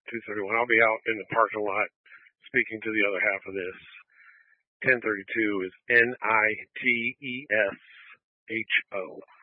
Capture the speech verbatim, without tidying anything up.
two thirty-one. I'll be out in the parking lot speaking to the other half of this. ten thirty-two is N I T E S H O.